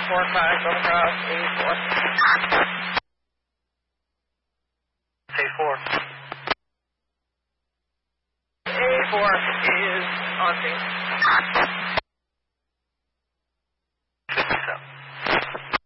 45, double cross, A4. A4. A4 is on scene.